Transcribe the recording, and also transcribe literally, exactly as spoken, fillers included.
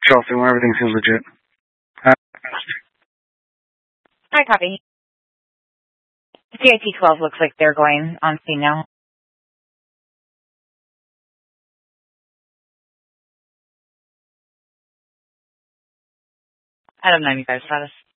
Chelsea, when everything seems legit. Uh, Hi, copy. C I T twelve looks like they're going on scene now. Adam ninety-five status.